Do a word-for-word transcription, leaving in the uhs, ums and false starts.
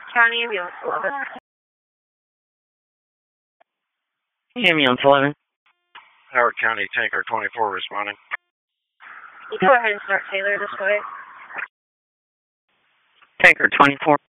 County Ambulance eleven. Ambulance eleven. Howard County Tanker twenty-four responding. You go ahead and start Taylor this way. Tanker twenty-four.